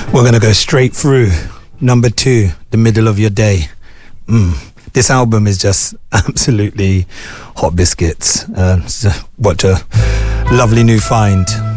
We're going to go straight through. Number 2, The Middle of Your Day. This album is just absolutely hot biscuits. What a lovely new find.